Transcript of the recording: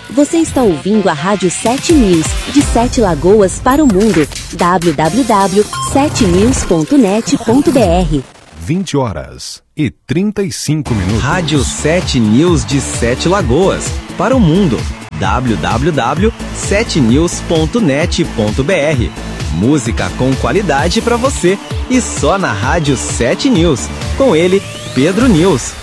Você está ouvindo a Rádio 7 News, de 7 Lagoas para o mundo. www.7news.net.br 20h35. Rádio 7 News de 7 Lagoas para o mundo. www.7news.net.br Música com qualidade para você e só na Rádio 7 News. Com ele, Pedro News.